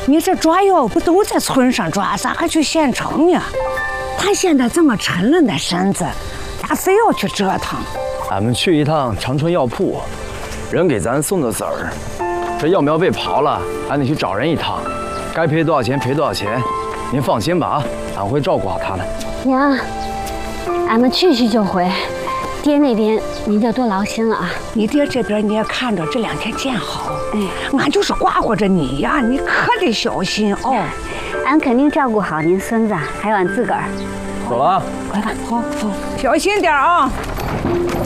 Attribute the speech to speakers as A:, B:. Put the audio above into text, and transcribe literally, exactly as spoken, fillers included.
A: 你这抓药不都在村上抓，咋还去县城呢？他现在这么沉了那身子，咋非要去折腾？
B: 俺们去一趟长春药铺，人给咱送的子儿，这药苗被刨了，俺得去找人一趟，该赔多少钱赔多少钱。您放心吧啊，俺会照顾好他的。
C: 娘，俺们去去就回，爹那边您就多劳心了啊。
A: 你爹这边你也看着，这两天见好。哎，俺就是挂活着你呀，你可得小心哦。
C: 俺肯定照顾好您孙子，还有俺自个儿。
B: 走了啊，
A: 快吧，好好，小心点啊。